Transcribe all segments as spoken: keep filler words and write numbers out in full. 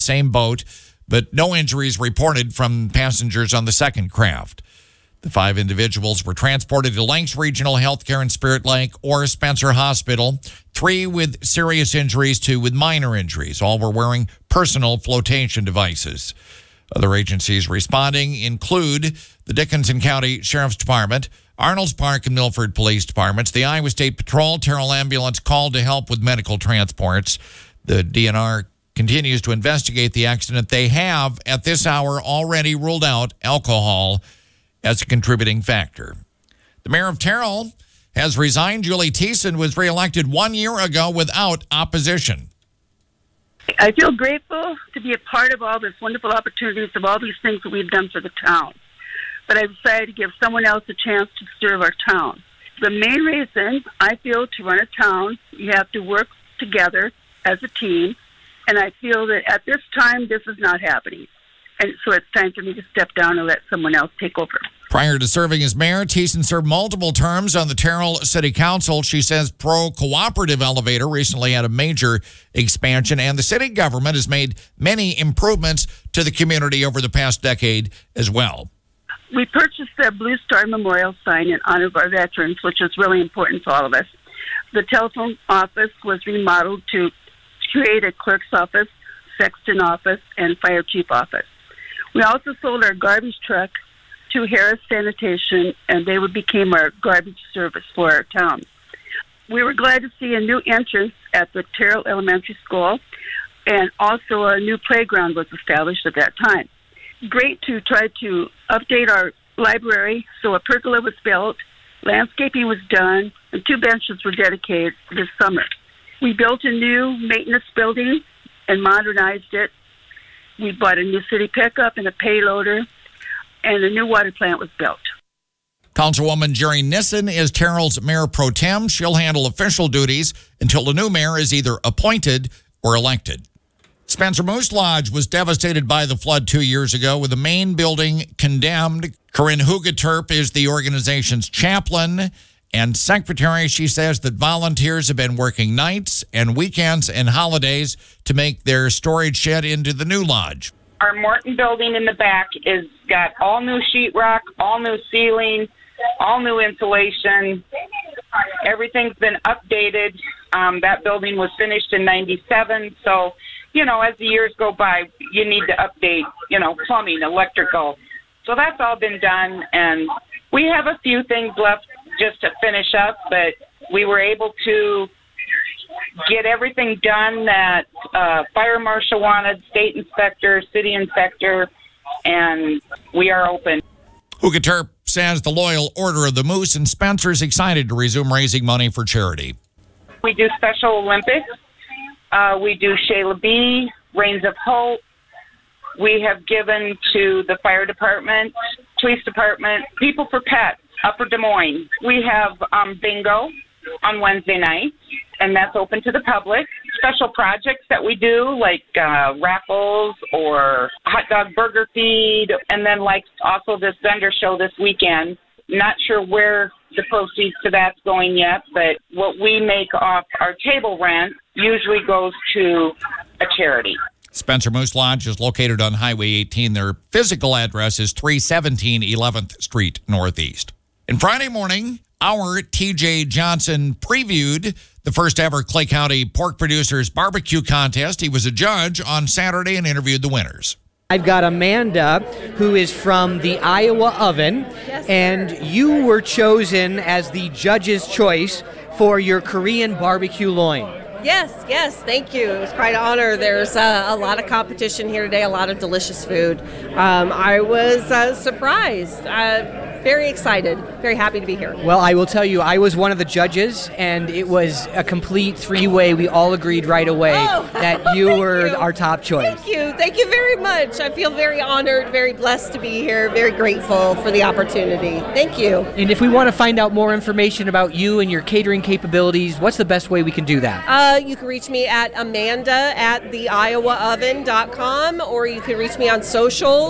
same boat, but no injuries reported from passengers on the second craft. The five individuals were transported to Lynx Regional Healthcare in Spirit Lake or Spencer Hospital, three with serious injuries, two with minor injuries. All were wearing personal flotation devices. Other agencies responding include the Dickinson County Sheriff's Department, Arnolds Park and Milford Police Departments, the Iowa State Patrol, Terrell Ambulance called to help with medical transports. The D N R continues to investigate the accident. They have, at this hour, already ruled out alcohol as a contributing factor. The mayor of Terrell has resigned. Julie Thiessen was reelected one year ago without opposition. I feel grateful to be a part of all this wonderful opportunities of all these things that we've done for the town. But I decided to give someone else a chance to serve our town. The main reason I feel to run a town, you have to work together as a team. And I feel that at this time, this is not happening. And so it's time for me to step down and let someone else take over. Prior to serving as mayor, Thiessen served multiple terms on the Terrell City Council. She says pro-cooperative elevator recently had a major expansion, and the city government has made many improvements to the community over the past decade as well. We purchased the Blue Star Memorial sign in honor of our veterans, which is really important to all of us. The telephone office was remodeled to create a clerk's office, sexton office, and fire chief office. We also sold our garbage truck to Harris Sanitation, and they would became our garbage service for our town. We were glad to see a new entrance at the Terrell Elementary School, and also a new playground was established at that time. Great to try to update our library, so a pergola was built, landscaping was done, and two benches were dedicated this summer. We built a new maintenance building and modernized it. We bought a new city pickup and a payloader, and a new water plant was built. Councilwoman Jerry Nissen is Terrell's mayor pro tem. She'll handle official duties until the new mayor is either appointed or elected. Spencer Moose Lodge was devastated by the flood two years ago with the main building condemned. Corinne Hugaterp is the organization's chaplain and secretary. She says that volunteers have been working nights and weekends and holidays to make their storage shed into the new lodge. Our Morton building in the back is got all new sheetrock, all new ceiling, all new insulation. Everything's been updated. Um, that building was finished in ninety-seven, so, you know, as the years go by, you need to update, you know, plumbing, electrical. So that's all been done, and we have a few things left just to finish up, but we were able to get everything done that uh, fire marshal wanted, state inspector, city inspector, and we are open. Hugaterp says the Loyal Order of the Moose in Spencer is excited to resume raising money for charity. We do Special Olympics. Uh, we do Shayla B., Reigns of Hope. We have given to the fire department, police department, People for Pets, Upper Des Moines. We have um, bingo on Wednesday night, and that's open to the public. Special projects that we do, like uh, raffles or hot dog burger feed, and then like also this vendor show this weekend. Not sure where the proceeds to that's going yet, but what we make off our table rent usually goes to a charity. Spencer Moose Lodge is located on Highway eighteen. Their physical address is three seventeen eleventh Street Northeast. And Friday morning, our T J Johnson previewed the first ever Clay County Pork Producers Barbecue Contest. He was a judge on Saturday and interviewed the winners. I've got Amanda, who is from the Iowa Oven, yes, and you were chosen as the judge's choice for your Korean barbecue loin. Yes, yes, thank you. It was quite an honor. There's uh, a lot of competition here today, a lot of delicious food. Um, I was uh, surprised, uh, very excited, very happy to be here. Well, I will tell you, I was one of the judges, and it was a complete three-way. We all agreed right away oh, that you were you. our top choice. Thank you. Thank you very much. I feel very honored, very blessed to be here, very grateful for the opportunity. Thank you. And if we want to find out more information about you and your catering capabilities, what's the best way we can do that? Uh, you can reach me at Amanda at the iowa oven dot com, or you can reach me on socials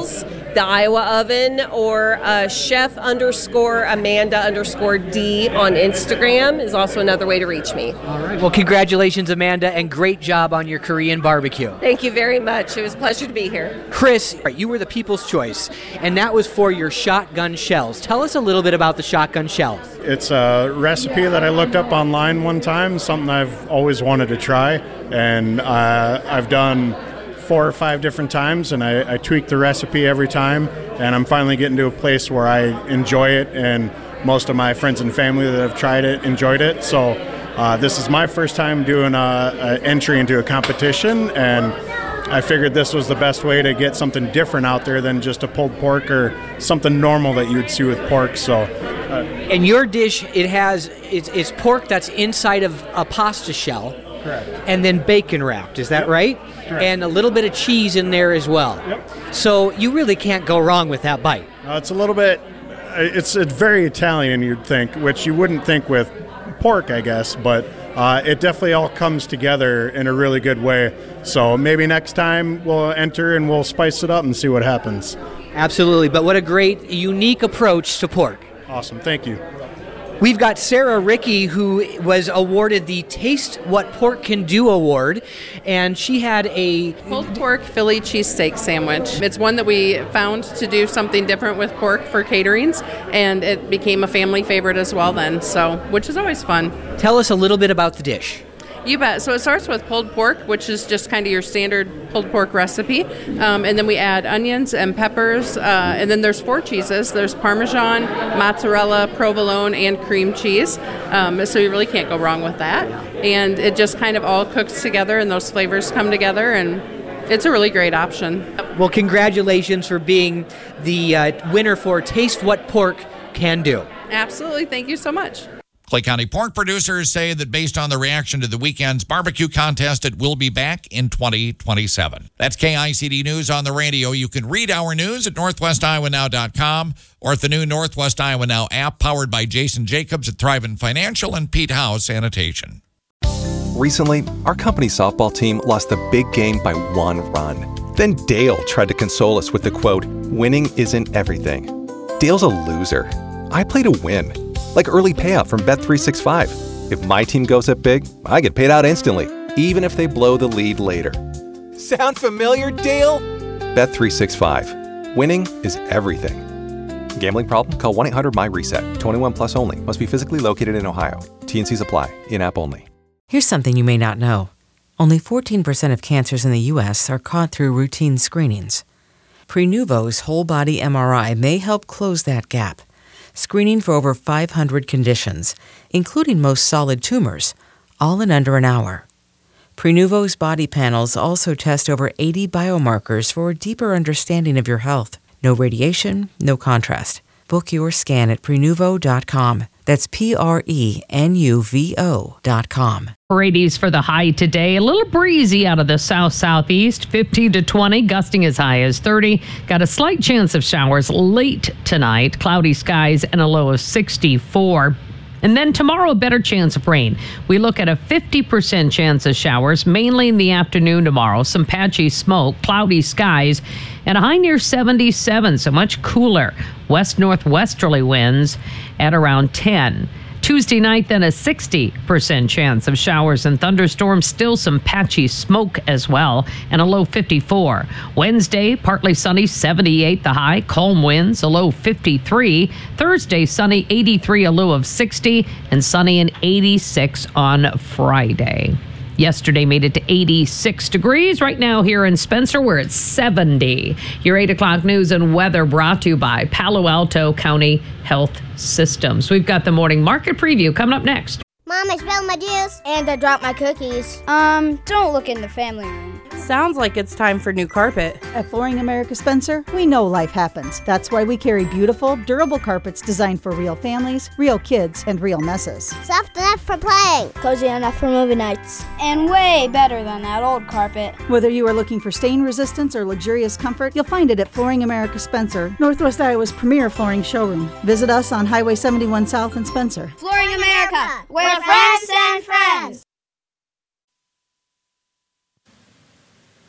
the Iowa Oven, or uh, chef underscore Amanda underscore D on Instagram is also another way to reach me. All right. Well, congratulations, Amanda, and great job on your Korean barbecue. Thank you very much. It was a pleasure to be here. Chris, you were the People's Choice, and that was for your shotgun shells. Tell us a little bit about the shotgun shells. It's a recipe that I looked up online one time, something I've always wanted to try, and uh, I've done four or five different times, and I, I tweak the recipe every time, and I'm finally getting to a place where I enjoy it, and most of my friends and family that have tried it enjoyed it. So uh, this is my first time doing an entry into a competition, and I figured this was the best way to get something different out there than just a pulled pork or something normal that you'd see with pork. So, uh, and your dish, it has it's, it's pork that's inside of a pasta shell. Correct. And then bacon wrapped, is that Yep. right? Correct. And a little bit of cheese in there as well. Yep. So you really can't go wrong with that bite. Uh, it's a little bit, it's, it's very Italian, you'd think, which you wouldn't think with pork, I guess, but uh, it definitely all comes together in a really good way. So maybe next time we'll enter and we'll spice it up and see what happens. Absolutely, but what a great, unique approach to pork. Awesome, thank you. We've got Sarah Ricky, who was awarded the Taste What Pork Can Do award, and she had a pulled pork Philly cheesesteak sandwich. It's one that we found to do something different with pork for caterings, and it became a family favorite as well then, so which is always fun. Tell us a little bit about the dish. You bet. So it starts with pulled pork, which is just kind of your standard pulled pork recipe. Um, and then we add onions and peppers. Uh, and then there's four cheeses. There's Parmesan, mozzarella, provolone, and cream cheese. Um, so you really can't go wrong with that. And it just kind of all cooks together and those flavors come together. And it's a really great option. Well, congratulations for being the uh, winner for Taste What Pork Can Do. Absolutely. Thank you so much. Clay County pork producers say that based on the reaction to the weekend's barbecue contest, it will be back in twenty twenty-seven. That's K I C D News on the radio. You can read our news at northwest iowa now dot com or at the new Northwest Iowa Now app, powered by Jason Jacobs at Thrivent Financial and Pete House Sanitation. Recently, our company's softball team lost the big game by one run. Then Dale tried to console us with the quote, "Winning isn't everything." Dale's a loser. I play to win. Like early payout from Bet three sixty-five. If my team goes up big, I get paid out instantly, even if they blow the lead later. Sound familiar, Dale? Bet three sixty-five. Winning is everything. Gambling problem? Call one eight hundred my reset. twenty-one plus only. Must be physically located in Ohio. T and C's apply. In-app only. Here's something you may not know. Only fourteen percent of cancers in the U S are caught through routine screenings. Prenuvo's whole-body M R I may help close that gap, screening for over five hundred conditions, including most solid tumors, all in under an hour. Prenuvo's body panels also test over eighty biomarkers for a deeper understanding of your health. No radiation, no contrast. Book your scan at prenuvo dot com. That's P R E N U V O dot com. eighties for the high today. A little breezy out of the south-southeast, fifteen to twenty, gusting as high as thirty. Got a slight chance of showers late tonight. Cloudy skies and a low of sixty-four. And then tomorrow, a better chance of rain. We look at a fifty percent chance of showers, mainly in the afternoon tomorrow. Some patchy smoke, cloudy skies, and a high near seventy-seven, so much cooler. West-northwesterly winds at around ten. Tuesday night, then a sixty percent chance of showers and thunderstorms. Still some patchy smoke as well, and a low fifty-four. Wednesday, partly sunny, seventy-eight the high. Calm winds, a low fifty-three. Thursday, sunny, eighty-three, a low of sixty. And sunny and eighty-six on Friday. Yesterday made it to eighty-six degrees. Right now here in Spencer, we're at seventy. Your eight o'clock news and weather brought to you by Palo Alto County Health Systems. We've got the morning market preview coming up next. Mom, I spilled my juice. And I dropped my cookies. Um, don't look in the family room. Sounds like it's time for new carpet. At Flooring America Spencer, we know life happens. That's why we carry beautiful, durable carpets designed for real families, real kids, and real messes. Soft enough for playing. Cozy enough for movie nights. And way better than that old carpet. Whether you are looking for stain resistance or luxurious comfort, you'll find it at Flooring America Spencer, Northwest Iowa's premier flooring showroom. Visit us on Highway seventy-one South in Spencer. Flooring America, where friends and friends.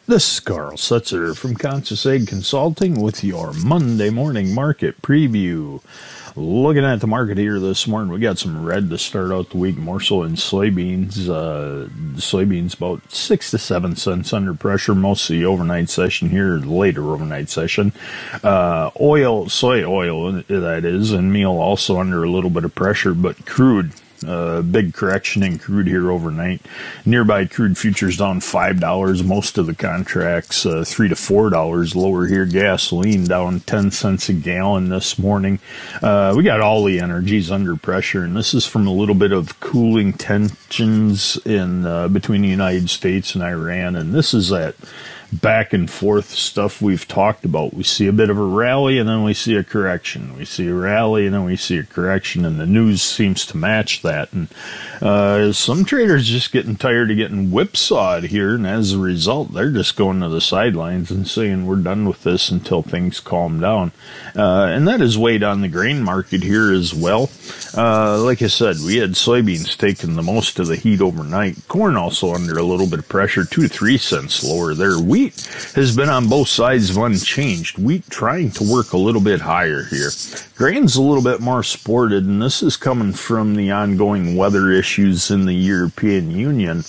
This is Carl Setzer from Kansas Ag Consulting with your Monday morning market preview. Looking at the market here this morning, we got some red to start out the week, more so in soybeans. Uh, soybeans about six to seven cents under pressure, most of the overnight session here, later overnight session. Uh, oil, soy oil, that is, and meal also under a little bit of pressure, but crude. Uh, big correction in crude here overnight. Nearby crude futures down five dollars. Most of the contracts uh, three to four dollars lower here. Gasoline down ten cents a gallon this morning. Uh, we got all the energies under pressure, and this is from a little bit of cooling tensions in uh, between the United States and Iran, and this is that back and forth stuff we've talked about. We see a bit of a rally and then we see a correction. We see a rally and then we see a correction, and the news seems to match that. And uh, some traders just getting tired of getting whipsawed here, and as a result, they're just going to the sidelines and saying we're done with this until things calm down. Uh, and that has weighed on the grain market here as well. Uh, like I said, we had soybeans taking the most of the heat overnight. Corn also under a little bit of pressure, two to three cents lower there. Wheat has been on both sides of unchanged. Wheat trying to work a little bit higher here. Grain's a little bit more supported, and this is coming from the ongoing weather issues in the European Union.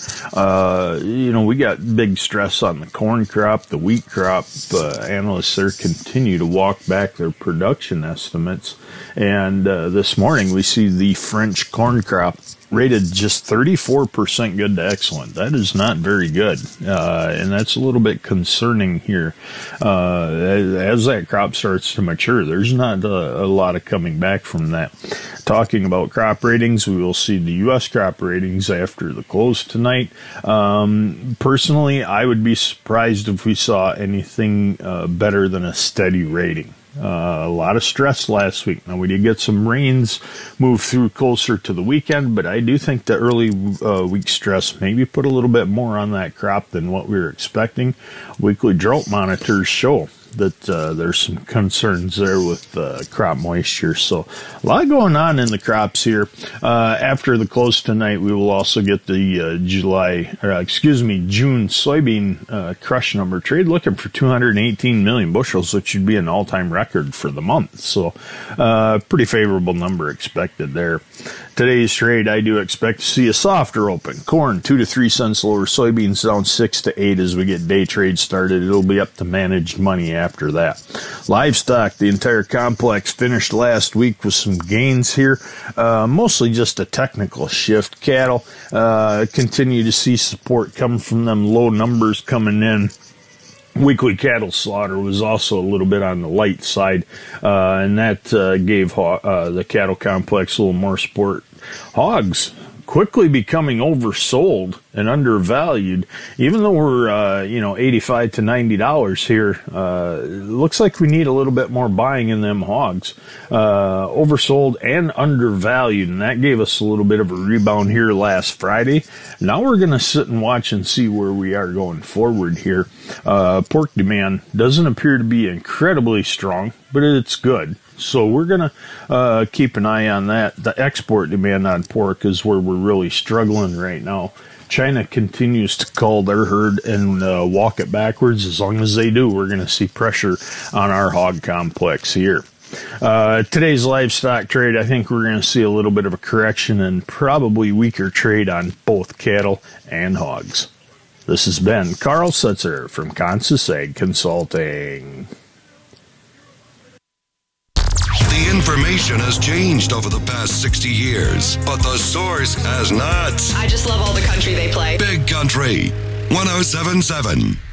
Uh, you know, we got big stress on the corn crop, the wheat crop. Uh, analysts there continue to walk back their production estimates. And uh, this morning we see the French corn crop rated just thirty-four percent good to excellent. That is not very good, uh, and that's a little bit concerning here. Uh, as, as that crop starts to mature, there's not a, a lot of coming back from that. Talking about crop ratings, we will see the U S crop ratings after the close tonight. Um, personally, I would be surprised if we saw anything uh, better than a steady rating. Uh, a lot of stress last week. Now, we did get some rains move through closer to the weekend, but I do think the early uh, week stress maybe put a little bit more on that crop than what we were expecting. Weekly drought monitors show that uh, there's some concerns there with uh, crop moisture. So a lot going on in the crops here. Uh, after the close tonight, we will also get the uh, July, or uh, excuse me, June soybean uh, crush number. Trade looking for two hundred eighteen million bushels, which should be an all-time record for the month. So uh, pretty favorable number expected there. Today's trade, I do expect to see a softer open. Corn, two to three cents lower. Soybeans down six to eight as we get day trade started. It'll be up to managed money after that. Livestock, the entire complex finished last week with some gains here. Uh, mostly just a technical shift. Cattle, uh, continue to see support come from them low numbers coming in. Weekly cattle slaughter was also a little bit on the light side, uh, and that uh, gave uh, the cattle complex a little more support. Hogs quickly becoming oversold and undervalued, even though we're uh, you know eighty-five to ninety dollars here. Uh, looks like we need a little bit more buying in them hogs. Uh, oversold and undervalued, and that gave us a little bit of a rebound here last Friday. Now we're going to sit and watch and see where we are going forward here. Uh, pork demand doesn't appear to be incredibly strong, but it's good. So we're going to uh, keep an eye on that. The export demand on pork is where we're really struggling right now. China continues to cull their herd and uh, walk it backwards. As long as they do, we're going to see pressure on our hog complex here. Uh, today's livestock trade, I think we're going to see a little bit of a correction and probably weaker trade on both cattle and hogs. This has been Carl Setzer from Kansas Ag Consulting. The information has changed over the past sixty years, but the source has not. I just love all the country they play. Big Country, one oh seven point seven.